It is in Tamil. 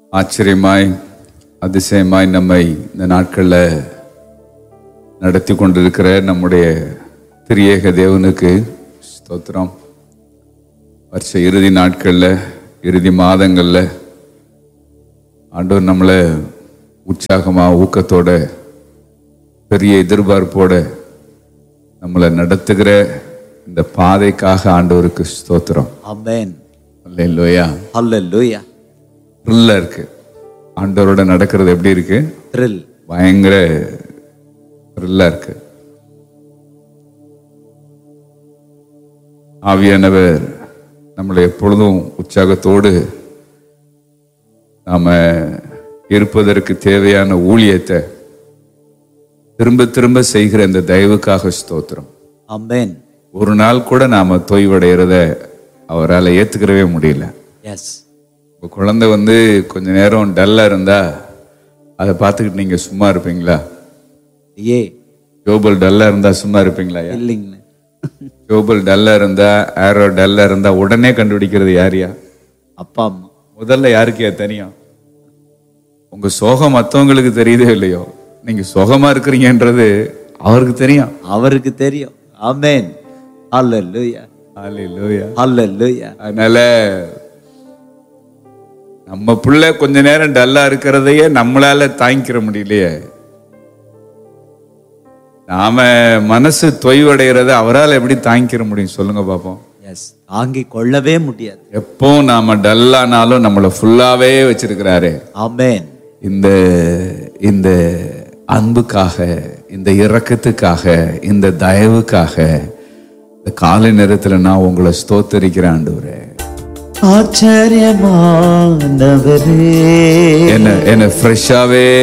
ஆச்சரியமாய் அதிசயமாய் நம்மை இந்த நாட்களில் நடத்தி கொண்டிருக்கிற நம்முடைய திரியேக தேவனுக்கு ஸ்தோத்திரம். வருஷ இறுதி நாட்களில், இறுதி மாதங்களில் ஆண்டவர் நம்மளை உற்சாகமாக, ஊக்கத்தோட, பெரிய எதிர்பார்ப்போட நம்மளை நடத்துகிற இந்த பாதைக்காக ஆண்டவருக்கு ஸ்தோத்திரம். ஆமென். அல்லேலூயா. ஹல்லேலூயா. த்ரில்லா இருக்கு. ஆண்டவரோட நடக்கிறது எப்படி இருக்கு? த்ரில். பயங்கர த்ரில்லா இருக்கு. ஆவியானவர் நம்மளை எப்பொழுதும் உற்சாகத்தோடு நாம இருப்பதற்கு தேவையான ஊழியத்தை திரும்ப திரும்ப செய்கிற இந்த தயவுக்காக ஸ்தோத்திரம். ஆமென். ஒரு நாள் கூட நாம தொய்வடைகிறத அவரால் ஏத்துக்கிறவே முடியல. எஸ். உங்க குழந்தை கொஞ்ச நேரம் டல்லா இருந்தா அதை பார்த்துக்கிட்டு நீங்க சும்மா இருப்பீங்களா? ஏ ஜோபல் டல்லா இருந்தா சும்மா இருப்பீங்களா? இல்லைங்க. ஜோபல் டல்லா இருந்தா, ஆரோ டல்லா இருந்தா உடனே கண்டுபிடிக்கிறது யாரையா? அப்பா அம்மா. முதல்ல யாருக்கே தெரியும்? உங்க சோகம் மற்றவங்களுக்கு தெரியுதே இல்லையோ, நீங்க சோகமா இருக்கிறீங்கன்றது அவருக்கு தெரியும். அவருக்கு தெரியும். ஆமென். ஹல்லேலூயா. ஹல்லேலூயா. ஹல்லேலூயா. அதனால நம்ம பிள்ளை கொஞ்ச நேரம் டல்லா இருக்கிறதையே நம்மளால தாங்கிக்கிற முடியலையே, நாம மனசு தொய்வடைகிறத அவரால் எப்படி தாங்கிக்கிற முடியும் சொல்லுங்க பாப்போம். எஸ். தாங்கிக் கொள்ளவே முடியாது. எப்போ நாம டல்லானாலும் நம்மளை ஃபுல்லாவே வச்சிருக்கிறாரு. ஆமென். இந்த அன்புக்காக, இந்த இரக்கத்துக்காக, இந்த தயவுக்காக இந்த காலை நேரத்துல நான் உங்களை ஸ்தோத்தரிக்கிறேன் ஆண்டவரே. ஆச்சரியமானவரே, என்ன ஃப்ரெஷ்ஷாவே